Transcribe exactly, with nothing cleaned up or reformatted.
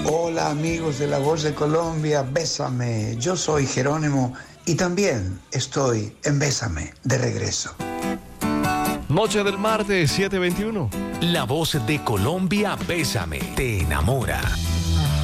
Hola amigos de La Voz de Colombia, Bésame. Yo soy Jerónimo y también estoy en Bésame de regreso. Noche del martes, siete veintiuno. La Voz de Colombia, Bésame, te enamora.